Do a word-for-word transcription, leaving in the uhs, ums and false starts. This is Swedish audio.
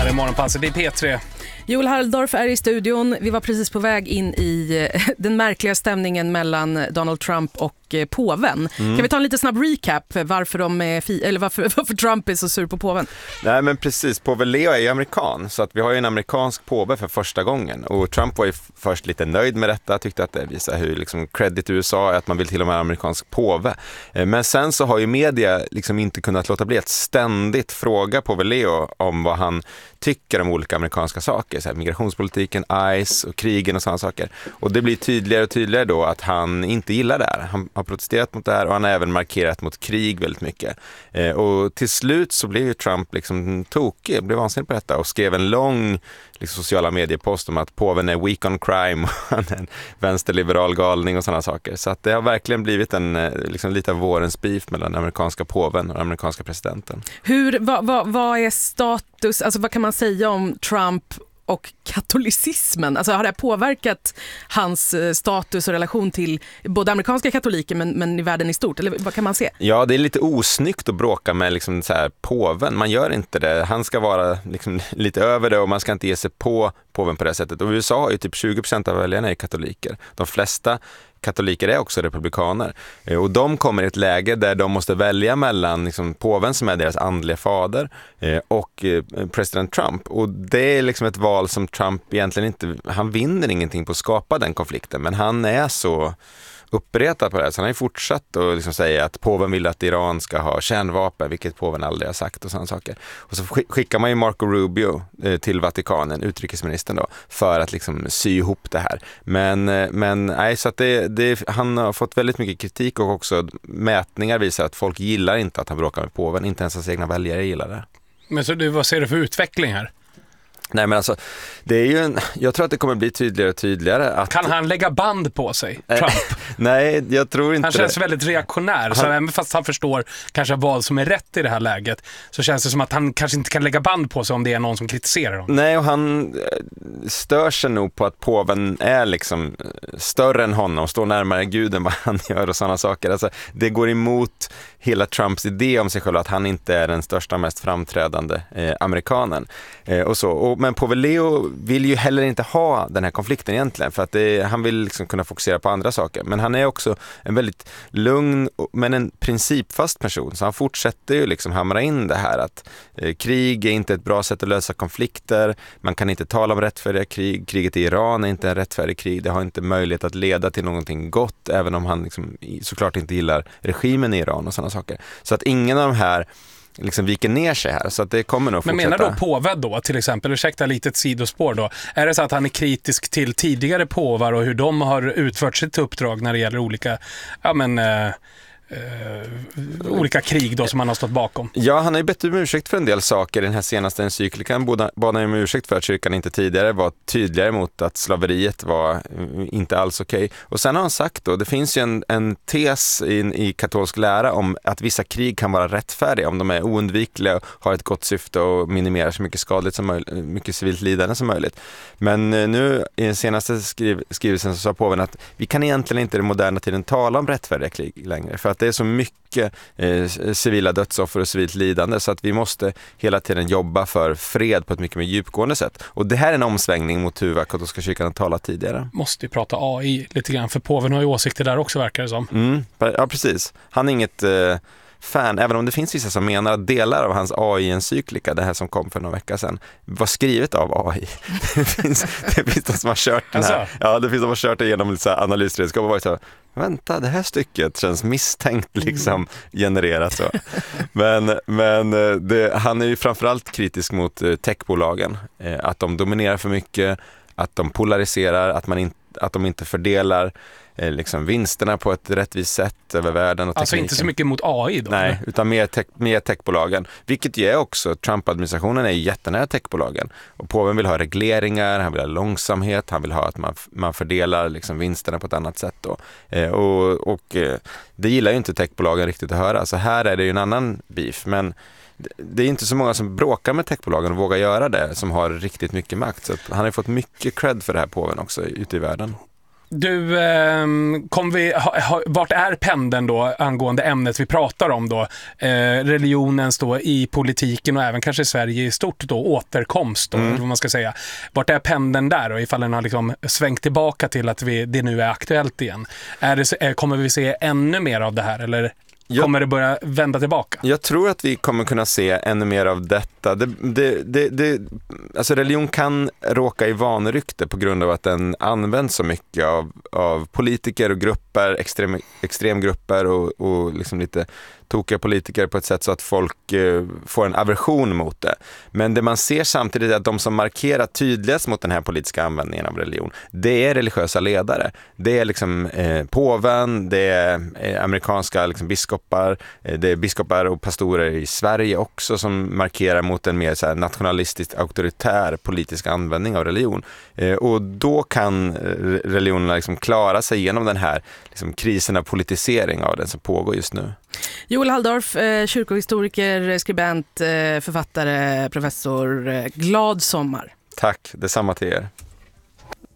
är Morgonpasset, det är P tre. Joel Halldorf är i studion. Vi var precis på väg in i den märkliga stämningen mellan Donald Trump och påven. Mm. Kan vi ta en lite snabb recap varför, de är fi- eller varför, varför Trump är så sur på påven? Nej, men precis. Påve Leo är ju amerikan, så att vi har ju en amerikansk påve för första gången. Och Trump var ju först lite nöjd med detta, tyckte att det visar hur liksom credit i U S A är att man vill till och med ha amerikansk påve. Men sen så har ju media liksom inte kunnat låta bli att ständigt fråga Påve Leo om vad han tycker om olika amerikanska saker, så här, migrationspolitiken, ICE och krigen och sådana saker. Och det blir tydligare och tydligare då att han inte gillar det här. Han har protesterat mot det här och han har även markerat mot krig väldigt mycket. Eh, och till slut så blev ju Trump liksom tokig, blev vansinnig på detta och skrev en lång liksom, sociala mediepost om att påven är weak on crime och han är en vänsterliberal galning och sådana saker. Så att det har verkligen blivit en liksom, lite av vårens beef mellan den amerikanska påven och den amerikanska presidenten. Hur, vad, vad, vad är status, alltså vad kan man säga om Trump och katolicismen? Alltså har det påverkat hans status och relation till både amerikanska katoliker men, men i världen i stort? Eller vad kan man se? Ja, det är lite osnyggt att bråka med liksom så här, påven. Man gör inte det. Han ska vara liksom lite över det och man ska inte ge sig på påven på det sättet. Och U S A har ju typ tjugo procent av väljarna är katoliker. De flesta katoliker är också republikaner. Och de kommer i ett läge där de måste välja mellan liksom, påven som är deras andliga fader eh, och eh, president Trump. Och det är liksom ett val som Trump egentligen inte, han vinner ingenting på att skapa den konflikten. Men han är så uppretad på det. Så han har ju fortsatt att liksom säga att påven vill att Iran ska ha kärnvapen, vilket påven aldrig har sagt och sådana saker. Och så skickar man ju Marco Rubio till Vatikanen, utrikesministern då, för att liksom sy ihop det här. Men, men nej, så att det, det, han har fått väldigt mycket kritik och också mätningar visar att folk gillar inte att han bråkar med påven, inte ens hans egna väljare gillar det. Men så du, vad ser du för utveckling här? Nej, men alltså, det är ju en, jag tror att det kommer bli tydligare och tydligare att... Kan han lägga band på sig, Trump? Nej, jag tror inte Han känns det. väldigt reaktionär, han... så även fast han förstår kanske vad som är rätt i det här läget så känns det som att han kanske inte kan lägga band på sig om det är någon som kritiserar honom. Nej, och han stör sig nog på att påven är liksom större än honom, står närmare Gud än vad han gör och sådana saker. Alltså, det går emot hela Trumps idé om sig själv att han inte är den största, mest framträdande eh, amerikanen. Eh, och så. Och, men Påve Leo vill ju heller inte ha den här konflikten egentligen, för att det, han vill liksom kunna fokusera på andra saker. Men han är också en väldigt lugn men en principfast person, så han fortsätter ju liksom hamra in det här att eh, krig är inte ett bra sätt att lösa konflikter, man kan inte tala om rättfärdiga krig, kriget i Iran är inte en rättfärdig krig, det har inte möjlighet att leda till någonting gott, även om han liksom, såklart inte gillar regimen i Iran och sådana saker. Så att ingen av de här liksom viker ner sig här, så att det kommer nog fortsätta. Men menar då påven då till exempel, ursäkta lite ett sidospår då, är det så att han är kritisk till tidigare påvar och hur de har utfört sitt uppdrag när det gäller olika, ja men eh, Uh, olika krig då som han har stått bakom? Ja, han har ju bett om ursäkt för en del saker i den här senaste encyklikan. Bad han om ursäkt för att kyrkan inte tidigare var tydligare mot att slaveriet var inte alls okej. Okay. Och sen har han sagt då, det finns ju en, en tes in, i katolsk lära om att vissa krig kan vara rättfärdiga om de är oundvikliga och har ett gott syfte och minimerar så mycket skadligt som möjligt, mycket civilt lidande som möjligt. Men nu i den senaste skriv, skrivelsen så sa påven att vi kan egentligen inte i den moderna tiden tala om rättfärdiga krig längre, för att det är så mycket eh, civila dödsoffer och civilt lidande, så att vi måste hela tiden jobba för fred på ett mycket mer djupgående sätt. Och det här är en omsvängning mot hur katolska kyrkan har talat tidigare. Måste ju prata A I lite grann, för påven har ju åsikter där också, verkar det som. Mm, ja, precis. Han är inget eh, fan, även om det finns vissa som menar att delar av hans A I-encyklika, det här som kom för några veckor sedan, var skrivet av A I. Det finns, det finns de som har kört den här. Alltså? Ja, det finns de som har kört det genom lite så här analysredskap och varit så, vänta, det här stycket känns misstänkt liksom genererat så. Men, men det, han är ju framförallt kritisk mot techbolagen, att de dominerar för mycket, att de polariserar, att, man in, att de inte fördelar liksom vinsterna på ett rättvist sätt över världen. Och alltså inte så mycket mot A I då? Nej, eller? utan mer, tech, mer techbolagen. Vilket ju är också, Trump-administrationen är jättenära techbolagen. Och påven vill ha regleringar, han vill ha långsamhet, han vill ha att man, man fördelar liksom vinsterna på ett annat sätt då. Eh, och och eh, det gillar ju inte techbolagen riktigt att höra. Så här är det ju en annan beef, men det är inte så många som bråkar med techbolagen och vågar göra det, som har riktigt mycket makt. Så han har ju fått mycket cred för det här påven också ute i världen. Du, eh, kom vi, ha, ha, vart är pendeln då angående ämnet vi pratar om då? Eh, religionens då i politiken och även kanske i Sverige i stort då, återkomst då, mm. vad man ska säga. Vart är pendeln där och ifall den har liksom svängt tillbaka till att vi, det nu är aktuellt igen? Är det, är, kommer vi se ännu mer av det här eller jag, kommer det börja vända tillbaka? Jag tror att vi kommer kunna se ännu mer av detta. Det, det, det, det, alltså religion kan råka i vanrykte på grund av att den används så mycket av, av politiker och grupper, extrem, extremgrupper och, och liksom lite tokiga politiker på ett sätt så att folk eh, får en aversion mot det. Men det man ser samtidigt är att de som markerar tydligast mot den här politiska användningen av religion, det är religiösa ledare. Det är liksom eh, påven, det är eh, amerikanska liksom, biskopar, eh, det är biskopar och pastorer i Sverige också som markerar mot en mer så här, nationalistisk, auktoritär politisk användning av religion. Eh, och då kan religionerna liksom klara sig genom den här liksom, krisen av politisering av den som pågår just nu. Joel Halldorf, eh, kyrkohistoriker, skribent, eh, författare, professor. Eh, glad sommar. Tack, detsamma till er.